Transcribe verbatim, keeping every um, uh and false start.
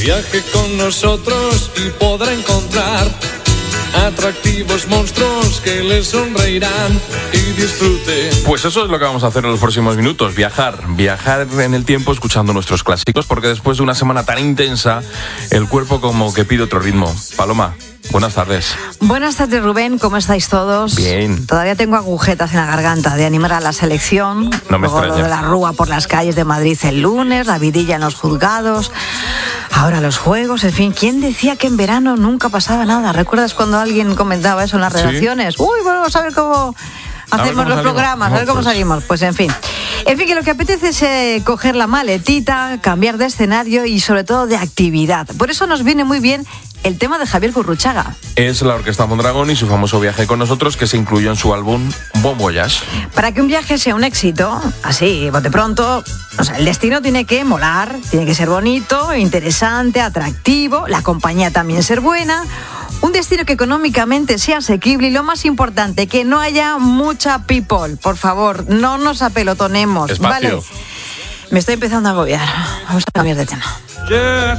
Viaje con nosotros y podrá encontrar atractivos monstruos que le sonreirán y disfrute. Pues eso es lo que vamos a hacer en los próximos minutos, viajar, viajar en el tiempo escuchando nuestros clásicos, porque después de una semana tan intensa, el cuerpo como que pide otro ritmo. Paloma, buenas tardes. Buenas tardes, Rubén, ¿cómo estáis todos? Bien. Todavía tengo agujetas en la garganta de animar a la selección. No me Luego extraña. lo de la rúa por las calles de Madrid el lunes, la vidilla en los juzgados, ahora los juegos, en fin. ¿Quién decía que en verano nunca pasaba nada? ¿Recuerdas cuando alguien comentaba eso en las redacciones? Sí. Uy, bueno, vamos a ver cómo hacemos los programas, a ver cómo salimos. Pues en fin. En fin, que lo que apetece es eh, coger la maletita, cambiar de escenario y sobre todo de actividad. Por eso nos viene muy bien el tema de Javier Gurruchaga. Es la Orquesta Mondragón y su famoso viaje con nosotros, que se incluyó en su álbum Bon Voyage. Para que un viaje sea un éxito, así, bote pronto, o sea, el destino tiene que molar, tiene que ser bonito, interesante, atractivo, la compañía también ser buena, un destino que económicamente sea asequible y lo más importante, que no haya mucha people. Por favor, no nos apelotonemos. Espacio. ¿Vale? Me estoy empezando a agobiar. Vamos a cambiar de tema. Yeah.